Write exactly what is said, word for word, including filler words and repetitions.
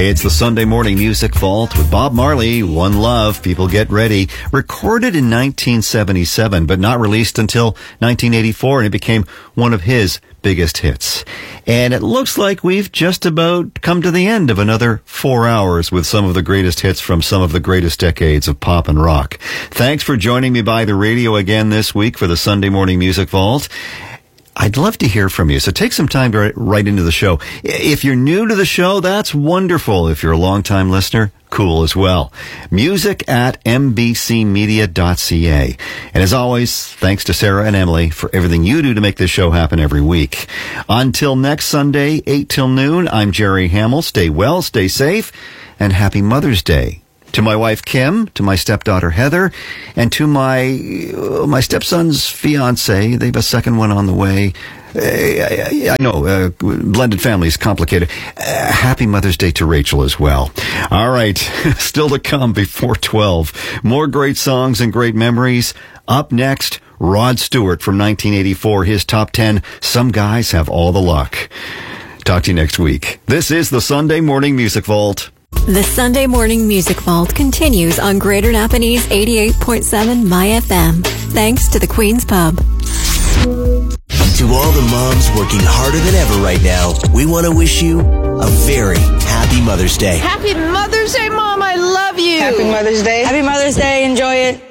Hey, it's the Sunday Morning Music Vault with Bob Marley, One Love, People Get Ready. Recorded in nineteen seventy-seven, but not released until nineteen eighty-four, and it became one of his biggest hits. And it looks like we've just about come to the end of another four hours with some of the greatest hits from some of the greatest decades of pop and rock. Thanks for joining me by the radio again this week for the Sunday Morning Music Vault. I'd love to hear from you, so take some time to write into the show. If you're new to the show, that's wonderful. If you're a long-time listener, cool as well. Music at m b c media dot c a. And as always, thanks to Sarah and Emily for everything you do to make this show happen every week. Until next Sunday, eight till noon, I'm Jerry Hamill. Stay well, stay safe, and happy Mother's Day. To my wife, Kim, to my stepdaughter, Heather, and to my uh, my stepson's fiancé. They have a second one on the way. Uh, I, I know, uh, blended family is complicated. Uh, happy Mother's Day to Rachel as well. All right, still to come before twelve. More great songs and great memories. Up next, Rod Stewart from nineteen eighty-four, his top ten, Some Guys Have All the Luck. Talk to you next week. This is the Sunday Morning Music Vault. The Sunday Morning Music Vault continues on Greater Napanese eighty-eight point seven My F M. Thanks to the Queen's Pub. To all the moms working harder than ever right now, we want to wish you a very happy Mother's Day. Happy Mother's Day, Mom. I love you. Happy Mother's Day. Happy Mother's Day. Enjoy it.